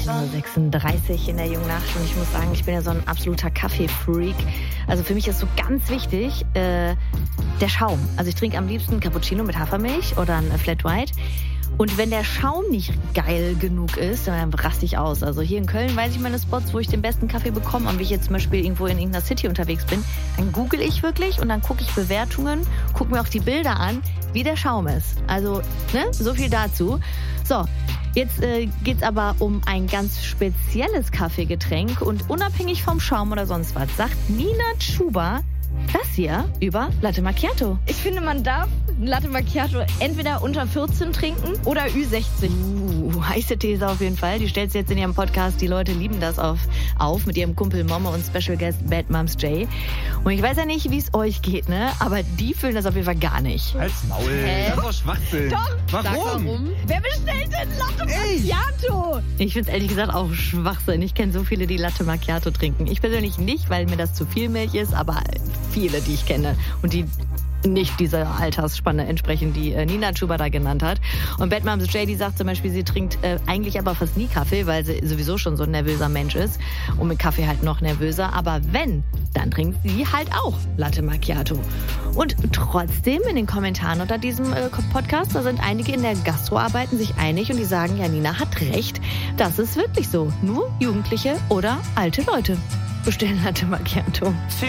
6:36 in der jungen Nacht und ich muss sagen, ich bin ja so ein absoluter Kaffee-Freak. Also für mich ist so ganz wichtig der Schaum. Also ich trinke am liebsten Cappuccino mit Hafermilch oder ein Flat White. Und wenn der Schaum nicht geil genug ist, dann raste ich aus. Also hier in Köln weiß ich meine Spots, wo ich den besten Kaffee bekomme. Und wenn ich jetzt zum Beispiel irgendwo in irgendeiner City unterwegs bin, dann google ich wirklich und dann gucke ich Bewertungen, gucke mir auch die Bilder an, wie der Schaum ist. Also, so viel dazu. So, jetzt geht's aber um ein ganz spezielles Kaffeegetränk. Und unabhängig vom Schaum oder sonst was, sagt Nina Chuba das hier über Latte Macchiato. Ich finde, man darf Latte Macchiato entweder unter 14 trinken oder Ü60. Heiße These auf jeden Fall. Die stellt sie jetzt in ihrem Podcast. Die Leute lieben das auf mit ihrem Kumpel Momme und Special Guest Bad Moms Jay. Und ich weiß ja nicht, wie es euch geht, ne? Aber die fühlen das auf jeden Fall gar nicht. Halt's Maul. Das ist doch Schwachsinn. Doch. Warum? Wer bestellt denn Latte Macchiato? Ich finde es ehrlich gesagt auch Schwachsinn. Ich kenne so viele, die Latte Macchiato trinken. Ich persönlich nicht, weil mir das zu viel Milch ist, aber viele, die ich kenne und die nicht dieser Altersspanne entsprechen, die Nina Chuba da genannt hat. Und Bad Moms Jay, die sagt zum Beispiel, sie trinkt eigentlich aber fast nie Kaffee, weil sie sowieso schon so ein nervöser Mensch ist und mit Kaffee halt noch nervöser. Aber wenn, dann trinkt sie halt auch Latte Macchiato. Und trotzdem in den Kommentaren unter diesem Podcast, da sind einige in der Gastroarbeiten sich einig und die sagen, ja, Nina hat recht, das ist wirklich so. Nur Jugendliche oder alte Leute bestellen Latte Macchiato.